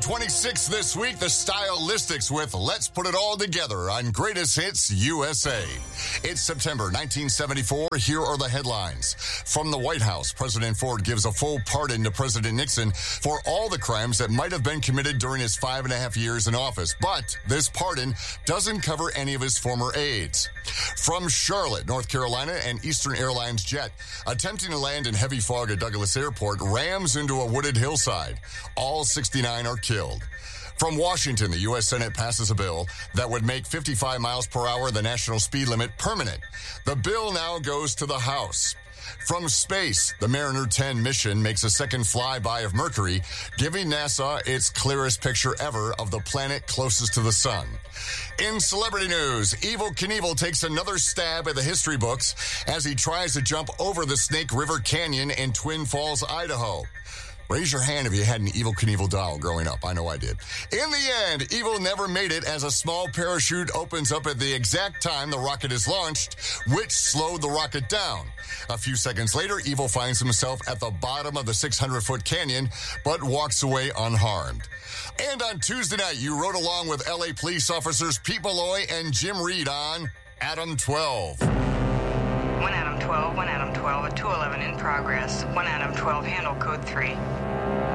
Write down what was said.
26 this week, the Stylistics with Let's Put It All Together on Greatest Hits USA. It's September 1974. Here are the headlines. From the White House, President Ford gives a full pardon to President Nixon for all the crimes that might have been committed during his 5.5 years in office. But this pardon doesn't cover any of his former aides. From Charlotte, North Carolina, an Eastern Airlines jet attempting to land in heavy fog at Douglas Airport rams into a wooded hillside. All 69 are killed. From Washington, the U.S. Senate passes a bill that would make 55 miles per hour the national speed limit permanent. The bill now goes to the House. From space, the Mariner 10 mission makes a second flyby of Mercury, giving NASA its clearest picture ever of the planet closest to the sun. In celebrity news, Evel Knievel takes another stab at the history books as he tries to jump over the Snake River Canyon in Twin Falls, Idaho. Raise your hand if you had an Evel Knievel doll growing up. I know I did. In the end, Evel never made it as a small parachute opens up at the exact time the rocket is launched, which slowed the rocket down. A few seconds later, Evel finds himself at the bottom of the 600-foot canyon, but walks away unharmed. And on Tuesday night, you rode along with L.A. police officers Pete Malloy and Jim Reed on Adam 12. 1 Adam 12, 1 Adam 12, a 211 in progress. 1 Adam 12, handle code 3.